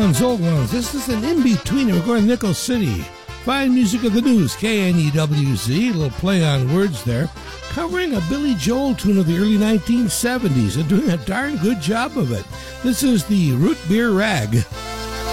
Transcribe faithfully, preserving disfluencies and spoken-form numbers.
ones, old ones. This is an in-betweener. We're going to Nickel City. Fine music of the news, K N E W Z. A little play on words there. Covering a Billy Joel tune of the early nineteen seventies and doing a darn good job of it. This is the Root Beer Rag.